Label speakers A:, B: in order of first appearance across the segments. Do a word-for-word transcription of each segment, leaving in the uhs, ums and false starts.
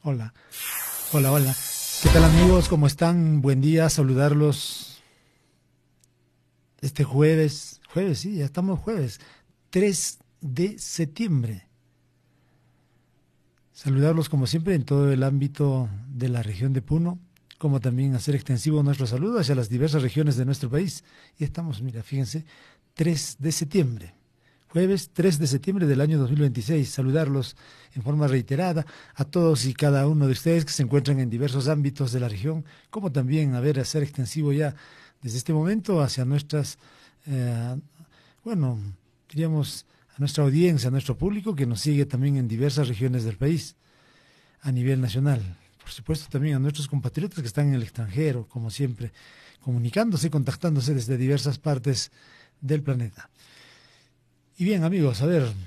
A: Hola, hola, hola. ¿Qué tal amigos? ¿Cómo están? Buen día, saludarlos este jueves. Jueves, sí, ya estamos jueves. tres de septiembre. Saludarlos como siempre en todo el ámbito de la región de Puno, como también hacer extensivo nuestro saludo hacia las diversas regiones de nuestro país. Y estamos, mira, fíjense, tres de septiembre. Jueves tres de septiembre del año dos mil veintiséis. Saludarlos en forma reiterada a todos y cada uno de ustedes que se encuentran en diversos ámbitos de la región, como también a ver, hacer extensivo ya desde este momento hacia nuestras, eh, bueno, diríamos, a nuestra audiencia, a nuestro público que nos sigue también en diversas regiones del país, a nivel nacional. Por supuesto también a nuestros compatriotas que están en el extranjero, como siempre, comunicándose, contactándose desde diversas partes del planeta. Y bien, amigos, a ver,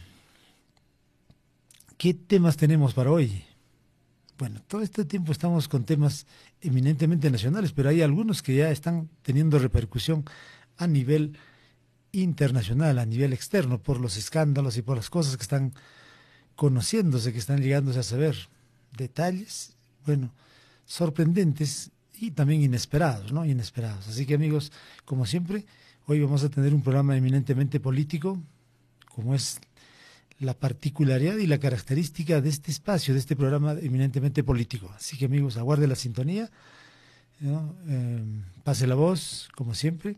A: ¿qué temas tenemos para hoy? Bueno, todo este tiempo estamos con temas eminentemente nacionales, pero hay algunos que ya están teniendo repercusión a nivel internacional, a nivel externo, por los escándalos y por las cosas que están conociéndose, que están llegándose a saber. Detalles, bueno, sorprendentes y también inesperados, ¿no? Inesperados. Así que, amigos, como siempre, hoy vamos a tener un programa eminentemente político, como es la particularidad y la característica de este espacio, de este programa eminentemente político. Así que, amigos, aguarde la sintonía, ¿no? Eh, pase la voz, como siempre,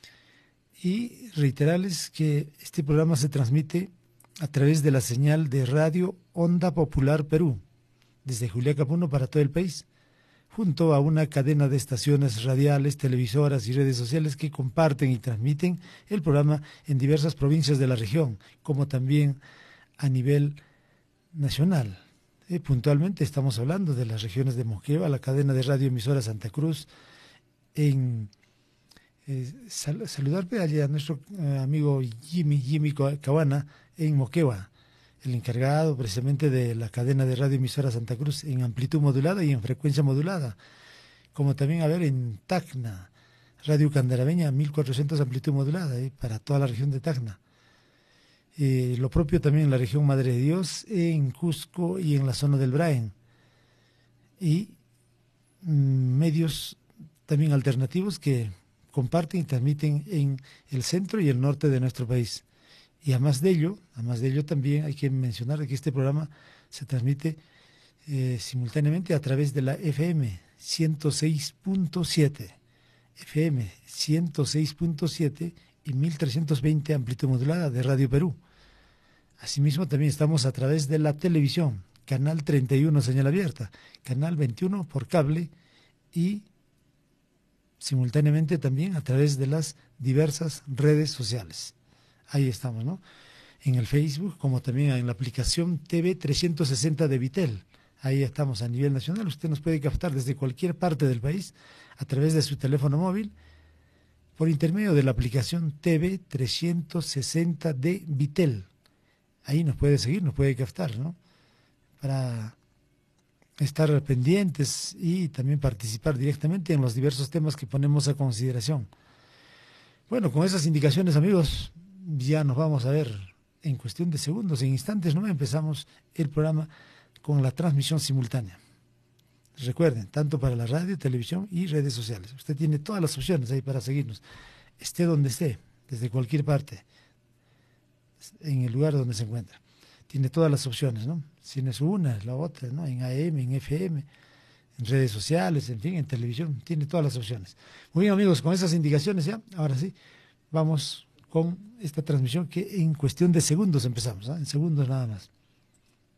A: y reiterarles que este programa se transmite a través de la señal de Radio Onda Popular Perú, desde Juliaca, Puno, para todo el país, junto a una cadena de estaciones radiales, televisoras y redes sociales que comparten y transmiten el programa en diversas provincias de la región, como también a nivel nacional. Eh, puntualmente estamos hablando de las regiones de Moquegua, la cadena de radio emisora Santa Cruz, en eh, sal, saludar a nuestro eh, amigo Jimmy, Jimmy Cabana, en Moquegua, el encargado precisamente de la cadena de radio emisora Santa Cruz en amplitud modulada y en frecuencia modulada, como también a ver en Tacna, Radio Candarameña mil cuatrocientos amplitud modulada, eh, para toda la región de Tacna. Eh, lo propio también en la región Madre de Dios, en Cusco y en la zona del Braen. Y mm, medios también alternativos que comparten y transmiten en el centro y el norte de nuestro país. Y además de ello, además de ello también hay que mencionar que este programa se transmite eh, simultáneamente a través de la F M ciento seis punto siete, F M ciento seis punto siete y mil trescientos veinte amplitud modulada de Radio Perú. Asimismo también estamos a través de la televisión, canal treinta y uno señal abierta, canal veintiuno por cable y simultáneamente también a través de las diversas redes sociales. Ahí estamos, ¿no? En el Facebook, como también en la aplicación T V trescientos sesenta de Vitel. Ahí estamos a nivel nacional. Usted nos puede captar desde cualquier parte del país a través de su teléfono móvil por intermedio de la aplicación T V trescientos sesenta de Vitel. Ahí nos puede seguir, nos puede captar, ¿no? Para estar pendientes y también participar directamente en los diversos temas que ponemos a consideración. Bueno, con esas indicaciones, amigos, ya nos vamos a ver en cuestión de segundos, en instantes, ¿no? Empezamos el programa con la transmisión simultánea. Recuerden, tanto para la radio, televisión y redes sociales. Usted tiene todas las opciones ahí para seguirnos, esté donde esté, desde cualquier parte, en el lugar donde se encuentra. Tiene todas las opciones, ¿no? Si no es una, es la otra, ¿no? En A M, en F M, en redes sociales, en fin, en televisión, tiene todas las opciones. Muy bien, amigos, con esas indicaciones ya, ahora sí, vamos con esta transmisión que en cuestión de segundos empezamos, ¿eh? En segundos nada más.